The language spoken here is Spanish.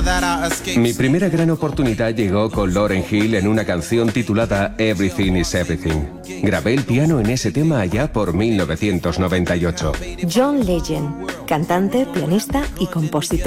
Mi primera gran oportunidad llegó con Lauryn Hill en una canción titulada Everything is Everything. Grabé el piano en ese tema allá por 1998. John Legend, cantante, pianista y compositor.